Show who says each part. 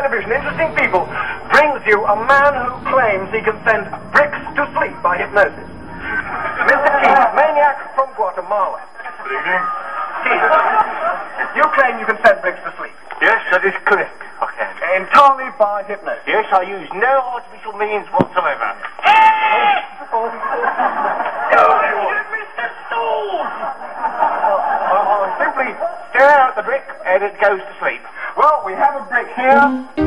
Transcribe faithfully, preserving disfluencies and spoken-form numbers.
Speaker 1: television, Interesting People, brings you a man who claims he can send bricks to sleep by hypnosis. Mister Keith, maniac from Guatemala.
Speaker 2: Good evening.
Speaker 1: Keith, you claim you can send bricks to sleep.
Speaker 2: Yes, that is correct. I can.
Speaker 1: Entirely by hypnosis.
Speaker 2: Yes, I use no artificial means whatsoever.
Speaker 1: Oh, Mister Stools!
Speaker 2: I simply stare out the brick and it goes to sleep.
Speaker 1: Well, we have a brick here.